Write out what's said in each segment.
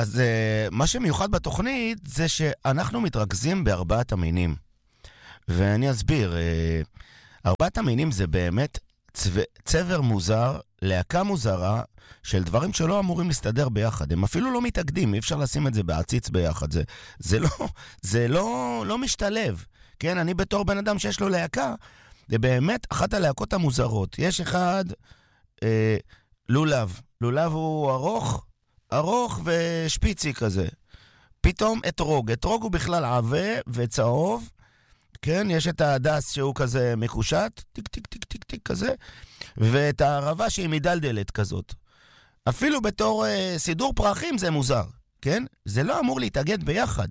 אז מה שמיוחד בתוכנית זה שאנחנו מתרכזים בארבעת המינים. ואני אסביר, ארבעת המינים זה באמת צבר מוזר, להקה מוזרה, של דברים שלא אמורים להסתדר ביחד. הם אפילו לא מתאגדים, אי אפשר לשים את זה בעציץ ביחד. זה לא משתלב. כן, אני בתור בן אדם שיש לו להקה, זה באמת אחת הלהקות המוזרות. יש אחד, לולב. לולב הוא ארוך ושפיצי כזה. פתאום אתרוג. אתרוג הוא בכלל עבה וצהוב. כן, יש את הדס שהוא כזה מקושט, טיק טיק טיק טיק טיק כזה, ואת הערבה שהיא מדלדלת כזאת. אפילו בתור סידור פרחים זה מוזר, כן? זה לא אמור להתאגד ביחד.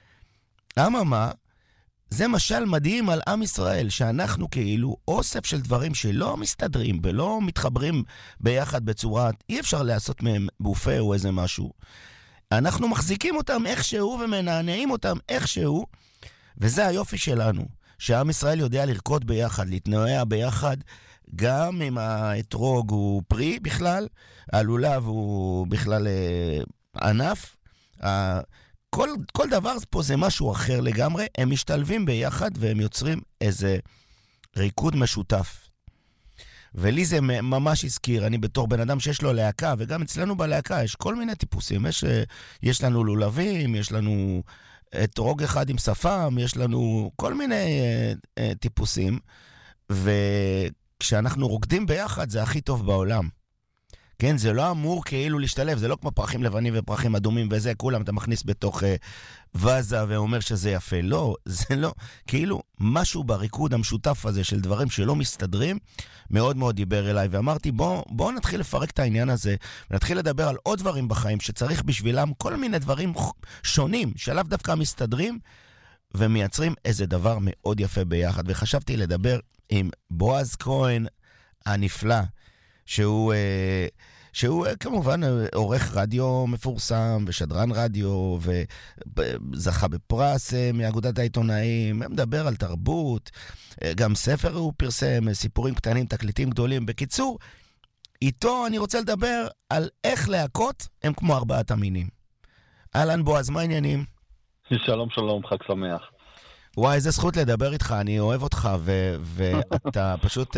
אממה, זה משל מדהים על עם ישראל, שאנחנו כאילו אוסף של דברים שלא מסתדרים ולא מתחברים ביחד בצורה, אי אפשר לעשות מהם בופה או איזה משהו. אנחנו מחזיקים אותם איכשהו ומנענעים אותם איכשהו, וזה היופי שלנו, שעם ישראל יודע לרקוד ביחד, להתנועע ביחד, גם אם האתרוג הוא פרי בכלל, הלולב הוא בכלל ענף, כל דבר פה זה משהו אחר לגמרי, הם משתלבים ביחד והם יוצרים איזה ריקוד משותף. ולי זה ממש הזכיר, אני בתור בן אדם שיש לו להקה, וגם אצלנו בלהקה יש כל מיני טיפוסים, יש לנו לולבים, יש לנו אתרוג אחד עם שפם, יש לנו כל מיני טיפוסים, וכשאנחנו רוקדים ביחד זה הכי טוב בעולם. כן, זה לא אמור כאילו להשתלב, זה לא כמו פרחים לבנים ופרחים אדומים וזה, כולם אתה מכניס בתוך וזה ואומר שזה יפה. לא, זה לא, כאילו משהו בריקוד המשותף הזה של דברים שלא מסתדרים, מאוד מאוד דיבר אליי, ואמרתי בוא נתחיל לפרק את העניין הזה, ונתחיל לדבר על עוד דברים בחיים שצריך בשבילם כל מיני דברים שונים, שלאו דווקא מסתדרים, ומייצרים איזה דבר מאוד יפה ביחד. וחשבתי לדבר עם בועז כהן הנפלא, שהוא כמובן עורך רדיו מפורסם ושדרן רדיו וזכה בפרס מאגודת העיתונאים, מדבר על תרבות, גם ספר הוא פרסם, סיפורים קטנים, תקליטים גדולים. בקיצור, איתו אני רוצה לדבר על איך להקות הם כמו ארבעת המינים. אהלן בועז, מה העניינים? שלום שלום, חג שמח. וואי, איזה זכות לדבר איתך, אני אוהב אותך, ואתה פשוט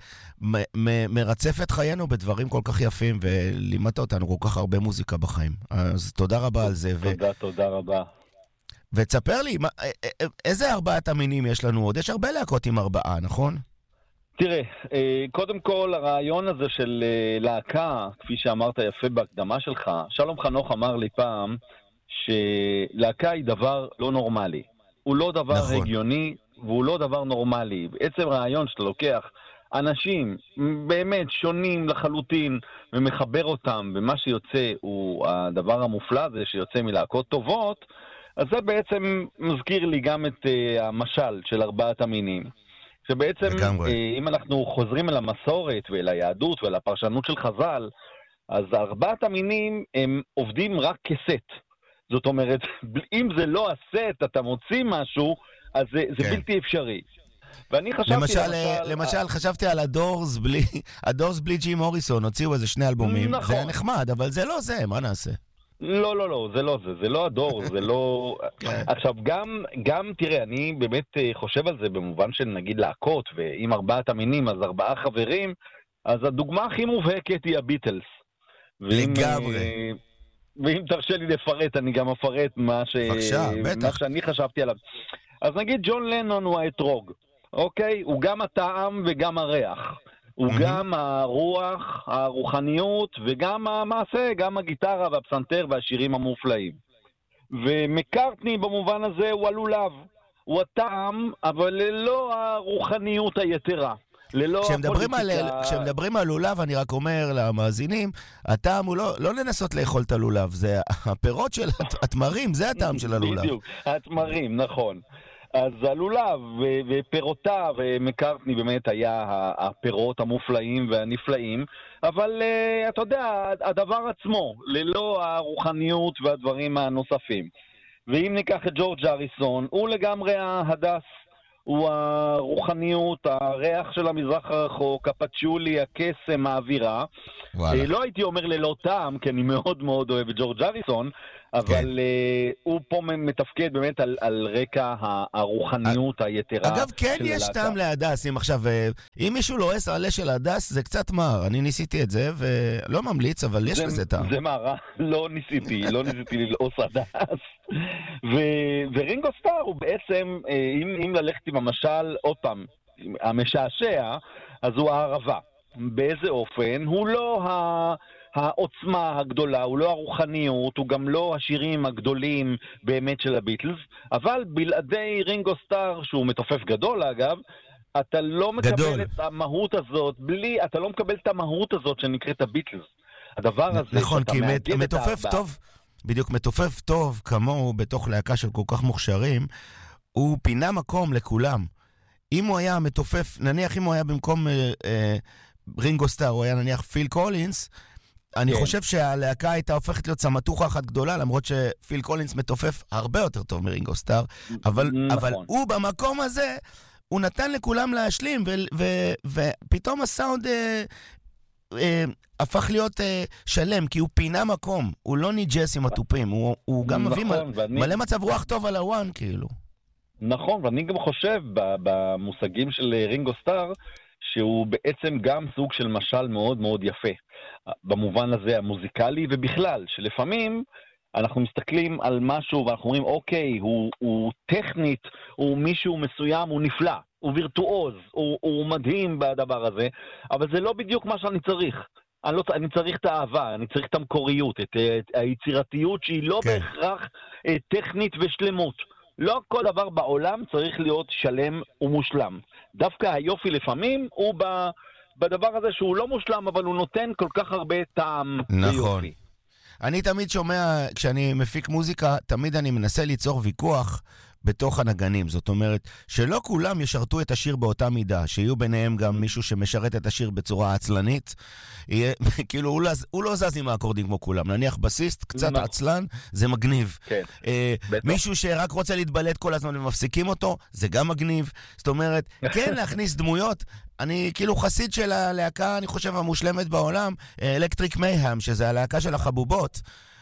מרצף את חיינו בדברים כל כך יפים, ולימדת אותנו כל כך הרבה מוזיקה בחיים. אז תודה רבה על זה. תודה רבה. ותספר לי, איזה ארבעת המינים יש לנו עוד? יש הרבה להקות עם ארבעה, נכון? תראה, קודם כל הרעיון הזה של להקה, כפי שאמרת יפה בהקדמה שלך, שלום חנוך אמר לי פעם, שלהקה היא דבר לא נורמלי. הוא לא דבר נכון. הגיוני, והוא לא דבר נורמלי. בעצם רעיון שאתה לוקח אנשים באמת שונים לחלוטין, ומחבר אותם, ומה שיוצא הוא הדבר המופלא הזה שיוצא מלהקות טובות, אז זה בעצם מזכיר לי גם את המשל של ארבעת המינים. שבעצם, אם אנחנו חוזרים אל המסורת ואל היהדות ואל הפרשנות של חז"ל, אז ארבעת המינים הם עובדים רק כסט. זאת אומרת, אם זה לא הסט, אתה מוציא משהו, אז זה בלתי אפשרי. ואני חשבתי... למשל, חשבתי על הדורס בלי ג'ים מוריסון, הוציאו איזה 2 אלבומים. נכון. זה היה נחמד, אבל זה לא זה, מה נעשה? לא, זה לא זה. זה לא הדורס, זה לא... עכשיו, גם, תראה, אני באמת חושב על זה במובן של נגיד להקות, ועם ארבעת המינים, אז 4 חברים, אז הדוגמה הכי מובהקת היא הביטלס. לגמרי. ואם תרשה לי לפרט, אני גם אפרט מה שאני חשבתי עליו. אז נגיד ג'ון לנון הוא האתרוג, אוקיי? הוא גם הטעם וגם הריח. הוא גם הרוח, הרוחניות, וגם המעשה, גם הגיטרה והפסנתר והשירים המופלאים. ומקארטני במובן הזה הוא הלולב. הוא הטעם, אבל ללא הרוחניות היתרה. כשמדברים על לולב, אני רק אומר למאזינים, הטעם הוא לא לנסות לאכול את הלולב, זה הפירות של התמרים, זה הטעם של הלולב. בדיוק, התמרים, נכון. אז הלולב ופירותיו, מקארטני באמת היה הפירות המופלאים והנפלאים, אבל אתה יודע, הדבר עצמו, ללא הרוחניות והדברים הנוספים. ואם ניקח את ג'ורג' אריסון, הוא לגמרי ההדס, הוא הרוחניות, הריח של המזרח הרחוק, הפצ'ולי, הקסם, האווירה. לא הייתי אומר ללא טעם, כי אני מאוד מאוד אוהב את ג'ורג' אריסון, אבל הוא פה מתפקד באמת על רקע הרוחניות היתרה. אגב, כן יש טעם להדס, אם מישהו לא עושה עלה של הדס, זה קצת מר. אני ניסיתי את זה, ולא ממליץ, אבל יש לזה טעם. זה מרה, לא ניסיתי ללעוס הדס. ורינגו סטאר הוא בעצם, אם ללכת עם המשל, עוד פעם, המשעשע, אז הוא הערבה. באיזה אופן? הוא לא העוצמה הגדולה, הוא לא הרוחניות, הוא גם לא השירים הגדולים באמת של הביטלס, אבל בלעדי רינגו סטאר, שהוא מתופף גדול אגב, אתה לא מקבל את המהות הזאת, אתה לא מקבל את המהות הזאת שנקראת הביטלס. הדבר הזה, נכון, כי מתופף טוב, בדיוק מתופף טוב כמוהו בתוך להקה של כל כך מוכשרים, הוא פינה מקום לכולם. אם הוא היה מתופף, נניח אם הוא היה במקום רינגו סטאר, הוא היה נניח פיל קולינס, אני חושב שהלהקה הייתה הופכת להיות סמטוחה אחת גדולה, למרות שפיל קולינס מתופף הרבה יותר טוב מרינגו סטאר, אבל הוא במקום הזה, הוא נתן לכולם להשלים, ופתאום הסאונד הפך להיות שלם, כי הוא פינה מקום, הוא לא ניג'ס עם הטופים, הוא גם מביא מלא מצב רוח טוב על הוואן, כאילו. נכון, ואני גם חושב במושגים של רינגו סטאר, שהוא בעצם גם סוג של משל מאוד מאוד יפה. במובן הזה המוזיקלי ובכלל, שלפעמים אנחנו מסתכלים על משהו ואנחנו אומרים, אוקיי, הוא טכנית, הוא מישהו מסוים, הוא נפלא, הוא וירטואוז, הוא מדהים בדבר הזה, אבל זה לא בדיוק מה שאני צריך. אני צריך את האהבה, אני צריך את המקוריות, את היצירתיות שהיא לא בהכרח טכנית ושלמות. לא כל דבר בעולם צריך להיות שלם ומושלם. דווקא היופי לפעמים הוא בדבר הזה שהוא לא מושלם, אבל הוא נותן כל כך הרבה טעם ויופי. אני תמיד שומע, כשאני מפיק מוזיקה, תמיד אני מנסה ליצור ויכוח בתוך הנגנים. זאת אומרת, שלא כולם ישרתו את השיר באותה מידה, שיהיו ביניהם גם מישהו שמשרת את השיר בצורה עצלנית. כאילו, הוא לא זז עם האקורדים כמו כולם. נניח בסיסט, קצת עצלן, זה מגניב. מישהו שרק רוצה להתבלט כל הזמן ומפסיקים אותו, זה גם מגניב. זאת אומרת, כן להכניס דמויות. אני כאילו חסיד של הלהקה, אני חושב, המושלמת בעולם, אלקטריק מייהם, שזה הלהקה של החבובות.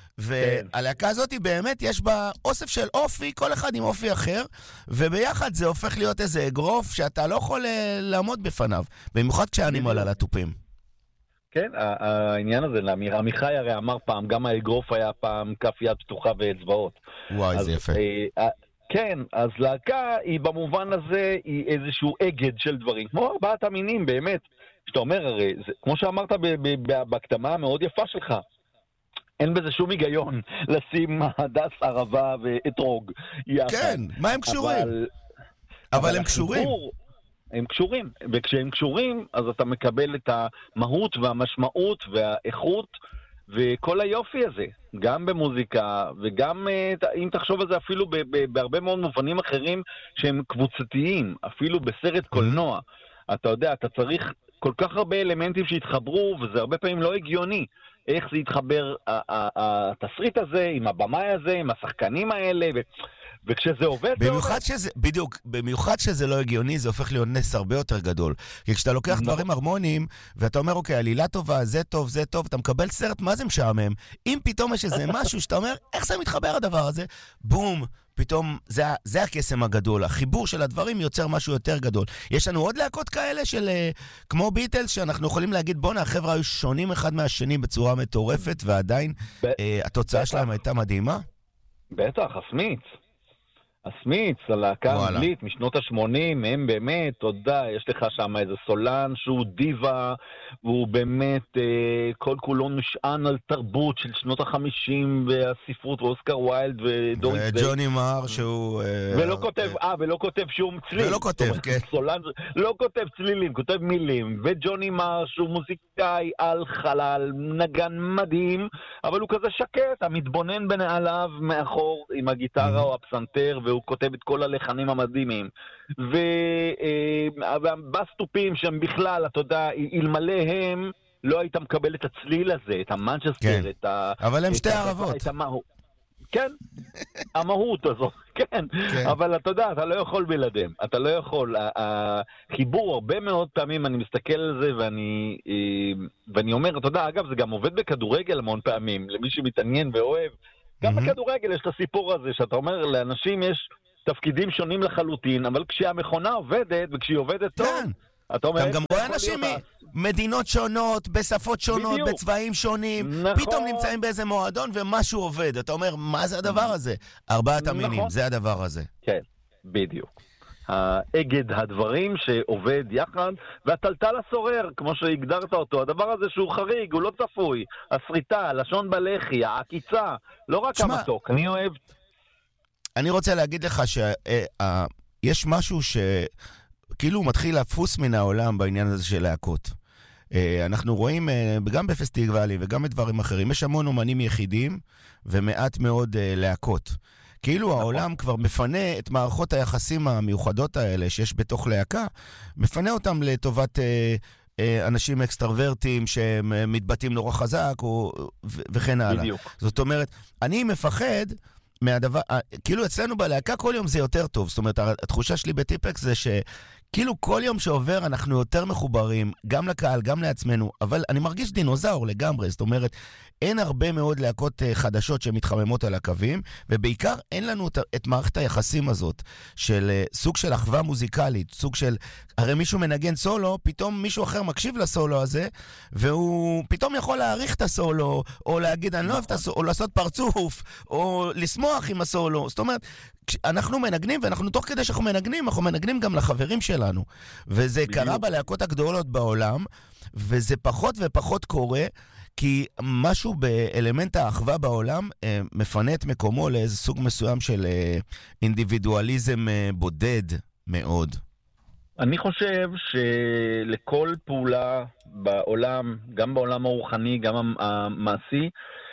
והלהקה הזאת באמת יש בה אוסף של אופי, כל אחד עם אופי אחר, וביחד זה הופך להיות איזה אגרוף שאתה לא יכול לעמוד בפניו, במיוחד כשאנימל על הטופים. כן, העניין הזה, עמיחי הרי אמר פעם, גם האגרוף היה פעם כף יד פתוחה ואצבעות. וואי, זה יפה. כן, אז להקה היא במובן הזה היא איזשהו אגד של דברים, כמו ארבעת המינים באמת, שאתה אומר הרי, כמו שאמרת בהקדמה המאוד יפה שלך, אין בזה שום היגיון לשים הדס, ערבה ואתרוג יחד. כן, מה הם קשורים? אבל הם קשורים. הם קשורים, וכשהם קשורים, אז אתה מקבל את המהות והמשמעות והאיכות וכל היופי הזה, גם במוזיקה, וגם אם תחשוב על זה אפילו בהרבה מאוד מובנים אחרים שהם קבוצתיים, אפילו בסרט קולנוע. אתה יודע, אתה צריך כל כך הרבה אלמנטים שהתחברו, וזה הרבה פעמים לא הגיוני. איך זה יתחבר, התסריט הזה, עם הבמאי הזה, עם השחקנים האלה, וכשזה עובד, במיוחד שזה לא הגיוני, זה הופך להיות נס הרבה יותר גדול. כי כשאתה לוקח דברים הרמוניים, ואתה אומר, אוקיי, עלילה טובה, זה טוב, זה טוב, אתה מקבל סרט, מה זה משעמם? אם פתאום יש איזה משהו שאתה אומר, איך זה מתחבר הדבר הזה? בום, פתאום, זה הקסם הגדול. החיבור של הדברים יוצר משהו יותר גדול. יש לנו עוד להקות כאלה של, כמו ביטלס, שאנחנו יכולים להגיד, בונה, החבר'ה היו שונים אחד מהשני בצורה מטורפת, ועדיין התוצאה שלהם הייתה מדהימה. בטח, הסמיץ, הלהקה האנגלית משנות ה-80, הם באמת, תודה, יש לך שם איזה סולן שהוא דיבה, והוא באמת כל כולו נשען על תרבות של שנות ה-50 והספרות, ואוסקר ויילד ודוריס וג'וני מר שהוא... ולא כותב שום צליל. ולא כותב, כן. סולן לא כותב צלילים, כותב מילים, וג'וני מר שהוא מוזיקאי על חלל, נגן מדהים, אבל הוא כזה שקט, המתבונן בנעליו מאחור עם הגיטרה או הפסנתר, והוא כותב את כל הלחנים המדהימים. והבסטופים שהם בכלל, אתה יודע, אלמלא הם, לא היית מקבל את הצליל הזה, את המנצ'סטר, אבל הם שתי ערבות. כן, המהות הזאת, כן. אבל אתה יודע, אתה לא יכול בלעדיהם. אתה לא יכול. החיבור, הרבה מאוד פעמים אני מסתכל על זה ואני אומר, אתה יודע, אגב, זה גם עובד בכדורגל המון פעמים, למי שמתעניין ואוהב. גם בכדורגל יש את הסיפור הזה, שאתה אומר, לאנשים יש תפקידים שונים לחלוטין, אבל כשהמכונה עובדת, וכשהיא עובדת טוב, אתה אומר, גם רואה אנשים ממדינות שונות, בשפות שונות, בצבעים שונים, פתאום נמצאים באיזה מועדון ומשהו עובד. אתה אומר, מה זה הדבר הזה? 4 המינים, זה הדבר הזה. כן, בדיוק. האגד הדברים שעובד יחד, והטלטל הסורר, כמו שהגדרת אותו, הדבר הזה שהוא חריג, הוא לא צפוי, הסריטה, הלשון בלחי, העקיצה, לא רק המתוק, אני אוהב. אני רוצה להגיד לך שיש משהו שכאילו הוא מתחיל לפוס מן העולם בעניין הזה של להקות. אנחנו רואים גם בפסטיבלים וגם בדברים אחרים, יש המון אומנים יחידים ומעט מאוד להקות. כאילו העולם כבר מפנה את מערכות היחסים המיוחדות האלה שיש בתוך להקה, מפנה אותם לטובת אנשים אקסטרוורטים שמתבטאים נורא חזק וכן הלאה. בדיוק. זאת אומרת, אני מפחד מהדבר, כאילו אצלנו בלהקה כל יום זה יותר טוב. זאת אומרת, התחושה שלי בטיפקס זה שכאילו כל יום שעובר אנחנו יותר מחוברים, גם לקהל, גם לעצמנו, אבל אני מרגיש דינוזאור לגמרי. זאת אומרת, אין הרבה מאוד להקות חדשות שמתחממות על הקווים, ובעיקר אין לנו את מערכת היחסים הזאת, של סוג של אחווה מוזיקלית, סוג של, הרי מישהו מנגן סולו, פתאום מישהו אחר מקשיב לסולו הזה, והוא פתאום יכול להעריך את הסולו, או להגיד אני לא אוהב את הסולו, או לעשות פרצוף, או לשמוח עם הסולו. זאת אומרת, אנחנו מנגנים, ואנחנו תוך כדי שאנחנו מנגנים גם לחברים שלנו. וזה קרה בלהקות הגדולות בעולם, וזה פחות ופחות קורה, כי משהו באלמנט האחווה בעולם מפנה את מקומו לאיזה סוג מסוים של אינדיבידואליזם בודד מאוד. אני חושב שלכל פעולה בעולם, גם בעולם הרוחני, גם המעשי,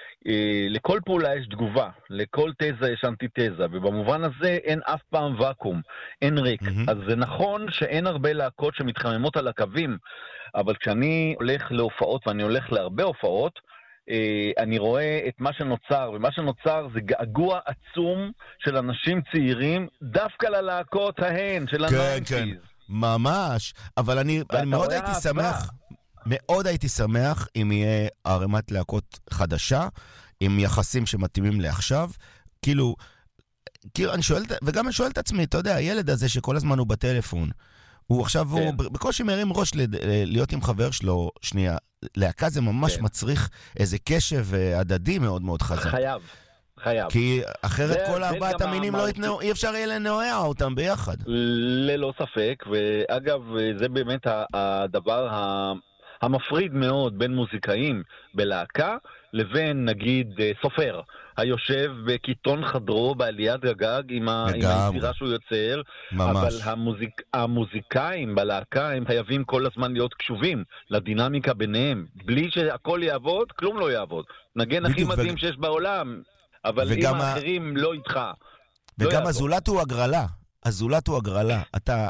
לכל פעולה יש תגובה, לכל תזה יש אנטיתזה, ובמובן הזה אין אף פעם וקום, אין ריק. אז זה נכון שאין הרבה להקות שמתחממות על הקווים, אבל כשאני הולך להופעות, ואני הולך להרבה הופעות, אני רואה את מה שנוצר, ומה שנוצר זה געגוע עצום של אנשים צעירים, דווקא ללהקות ההן, של הניינטיז. כן, ממש, אבל אני מאוד הייתי שמח, מאוד הייתי שמח אם יהיה ערימת להקות חדשה, עם יחסים שמתאימים לעכשיו, כאילו אני שואל, וגם אני שואל את עצמי, אתה יודע, הילד הזה שכל הזמן הוא בטלפון, הוא עכשיו, הוא בקושי מרים ראש להיות עם חבר שלו, שנייה, להקה זה ממש מצריך איזה קשב הדדי מאוד מאוד חזק. חייב. כי אחרת כל 4 המינים לא יתנאו, אי אפשר יהיה לנועע אותם ביחד. ללא ספק, ואגב, זה באמת הדבר המפריד מאוד בין מוזיקאים בלהקה, לבין נגיד סופר, היושב בכיתון חדרו בעליית הגג עם היצירה שהוא יוצר, אבל המוזיקאים בלהקה הם חייבים כל הזמן להיות קשובים לדינמיקה ביניהם, בלי שהכל יעבוד, כלום לא יעבוד. נגן הכי מדהים שיש בעולם, אבל אם האחרים לא איתך. וגם הזולת הוא הגרלה. הזולת הוא הגרלה.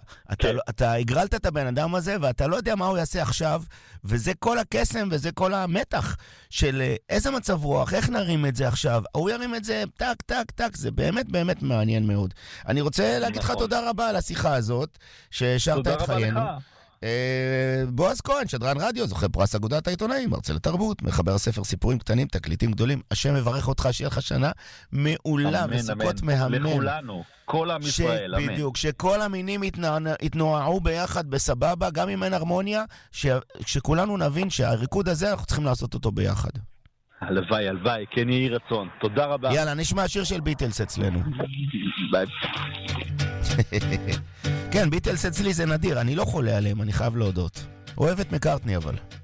אתה הגרלת את הבן אדם הזה, ואתה לא יודע מה הוא יעשה עכשיו, וזה כל הקסם, וזה כל המתח של איזה מצב רוח, איך נרים את זה עכשיו. הוא ירים את זה טק, טק, טק, זה באמת באמת מעניין מאוד. אני רוצה להגיד לך תודה רבה על השיחה הזאת, שהשארת את חיינו. בועז כהן, שדרן רדיו, זוכה פרס אגודת העיתונאים, מרצה לתרבות, מחבר ספר סיפורים קטנים, תקליטים גדולים. השם מברך אותך, שיהיה לך שנה מעולה וסוכות מהמם. לכולנו, כל עם ישראל, אמן. בדיוק, שכל המינים יתנועעו ביחד בסבבה, גם אם אין הרמוניה, שכולנו נבין שהריקוד הזה אנחנו צריכים לעשות אותו ביחד. הלוואי, הלוואי, כן יהי רצון. תודה רבה. יאללה, נשמע שיר של ביטלס אצלנו. ביי. כן, ביטלס אצלי זה נדיר, אני לא חולה עליהם, אני חייב להודות. אוהב את מקארטני אבל.